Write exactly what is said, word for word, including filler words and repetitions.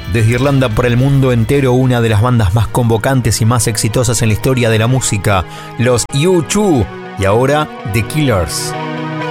Desde Irlanda por el mundo entero, una de las bandas más convocantes y más exitosas en la historia de la música, los U dos, y ahora The Killers.